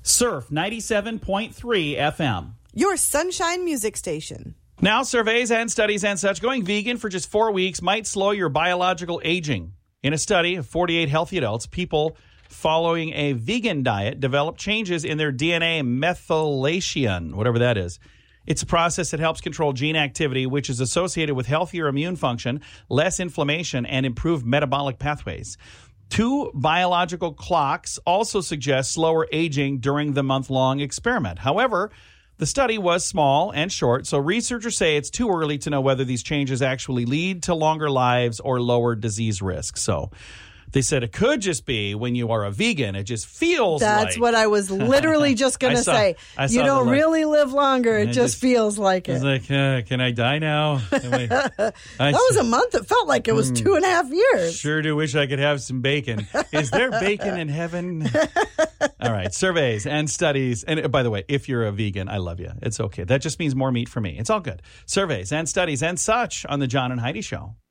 Surf 97.3 FM. Your sunshine music station. Now, surveys and studies and such, going vegan for just 4 weeks might slow your biological aging. In a study of 48 healthy adults, people following a vegan diet developed changes in their DNA methylation, whatever that is. It's a process that helps control gene activity, which is associated with healthier immune function, less inflammation, and improved metabolic pathways. 2 biological clocks also suggest slower aging during the month-long experiment. However, the study was small and short, so researchers say it's too early to know whether these changes actually lead to longer lives or lower disease risk. So they said it could just be when you are a vegan, it just feels That's what I was literally just going to say. You don't really live longer. It just feels like it. It's like, can I die now? That was a month. It felt like it was 2.5 years. Sure do wish I could have some bacon. Is there bacon in heaven? All right. Surveys and studies. And by the way, if you're a vegan, I love you. It's okay. That just means more meat for me. It's all good. Surveys and studies and such on the John and Heidi Show.